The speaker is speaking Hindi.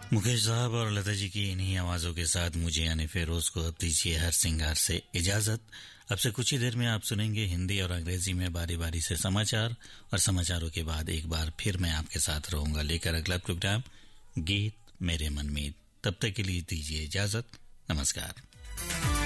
मुकेश साहब और लता जी की इन्हीं आवाजों के साथ मुझे यानी फेरोज को अब दीजिए हर सिंगार से इजाजत। अब से कुछ ही देर में आप सुनेंगे हिंदी और अंग्रेजी में बारी बारी से समाचार, और समाचारों के बाद एक बार फिर मैं आपके साथ रहूंगा लेकर अगला प्रोग्राम गीत मेरे मन में। तब तक के लिए दीजिए इजाजत। नमस्कार।